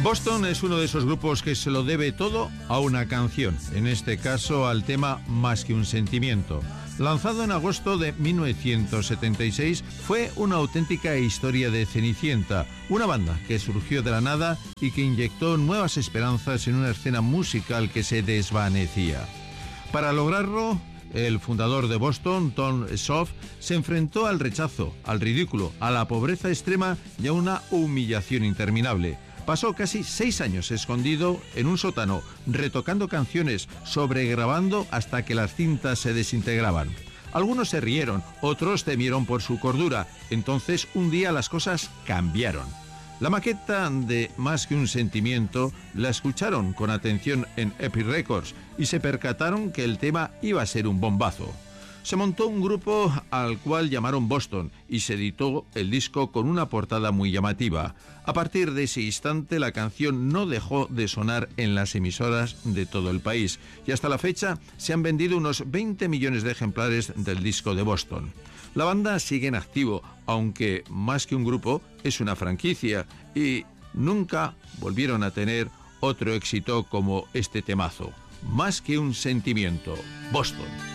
Boston es uno de esos grupos que se lo debe todo a una canción, en este caso al tema Más que un sentimiento. Lanzado en agosto de 1976, fue una auténtica historia de Cenicienta, una banda que surgió de la nada y que inyectó nuevas esperanzas en una escena musical que se desvanecía. Para lograrlo, el fundador de Boston, Tom Schaff, se enfrentó al rechazo, al ridículo, a la pobreza extrema y a una humillación interminable. Pasó casi 6 años escondido en un sótano, retocando canciones, sobregrabando hasta que las cintas se desintegraban. Algunos se rieron, otros temieron por su cordura. Entonces, un día las cosas cambiaron. La maqueta de Más que un sentimiento la escucharon con atención en Epic Records y se percataron que el tema iba a ser un bombazo. Se montó un grupo al cual llamaron Boston y se editó el disco con una portada muy llamativa. A partir de ese instante la canción no dejó de sonar en las emisoras de todo el país y hasta la fecha se han vendido unos 20 millones de ejemplares del disco de Boston. La banda sigue en activo, aunque más que un grupo es una franquicia y nunca volvieron a tener otro éxito como este temazo. Más que un sentimiento, Boston.